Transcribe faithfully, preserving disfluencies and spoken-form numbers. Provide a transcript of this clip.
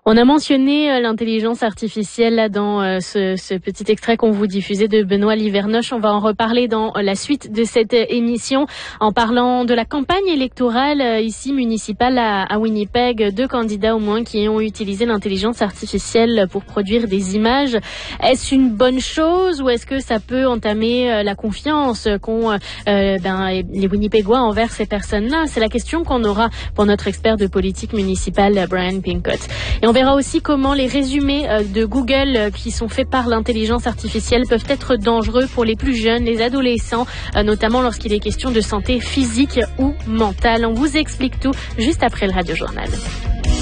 On a mentionné l'intelligence artificielle là dans ce, ce petit extrait qu'on vous diffusait de Benoît Livernoche. On va en reparler dans la suite de cette émission en parlant de la campagne électorale ici municipale à, à Winnipeg. Deux candidats au moins qui ont utilisé l'intelligence artificielle pour produire des images. Est-ce une bonne chose ou est-ce que ça peut entamer la confiance qu'ont euh, ben, les Winnipégois envers ces personnes-là? C'est la question qu'on aura pour notre expert de politique municipale, Brian Pincott. Et on On verra aussi comment les résumés de Google qui sont faits par l'intelligence artificielle peuvent être dangereux pour les plus jeunes, les adolescents, notamment lorsqu'il est question de santé physique ou mentale. On vous explique tout juste après le Radio Journal.